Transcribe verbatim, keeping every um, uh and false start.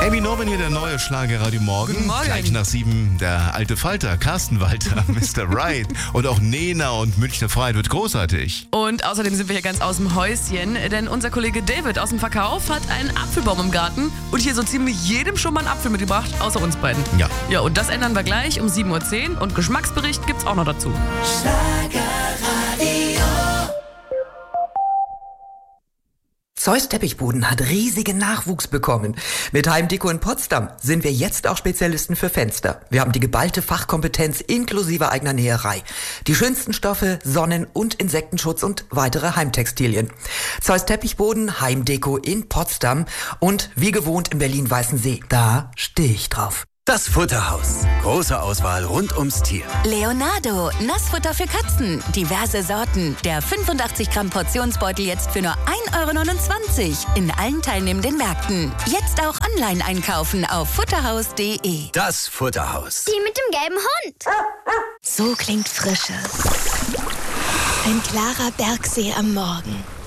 Amy Norman hier, der neue Schlager Radio Morgen. Guten Morgen. Gleich nach sieben der alte Falter, Carsten Walter, Mister Right und auch Nena und Münchner Freiheit wird großartig. Und außerdem sind wir hier ganz aus dem Häuschen, denn unser Kollege David aus dem Verkauf hat einen Apfelbaum im Garten und hier so ziemlich jedem schon mal einen Apfel mitgebracht, außer uns beiden. Ja. Ja, und das ändern wir gleich um sieben Uhr zehn und Geschmacksbericht gibt's auch noch dazu. Zeus Teppichboden hat riesigen Nachwuchs bekommen. Mit Heimdeko in Potsdam sind wir jetzt auch Spezialisten für Fenster. Wir haben die geballte Fachkompetenz inklusive eigener Näherei. Die schönsten Stoffe, Sonnen- und Insektenschutz und weitere Heimtextilien. Zeus Teppichboden, Heimdeko in Potsdam und wie gewohnt in Berlin-Weißensee. Da stehe ich drauf. Das Futterhaus. Große Auswahl rund ums Tier. Leonardo, Nassfutter für Katzen. Diverse Sorten. Der fünfundachtzig Gramm Portionsbeutel jetzt für nur ein Euro neunundzwanzig. In allen teilnehmenden Märkten. Jetzt auch online einkaufen auf futterhaus punkt de. Das Futterhaus. Die mit dem gelben Hund. So klingt Frische. Ein klarer Bergsee am Morgen.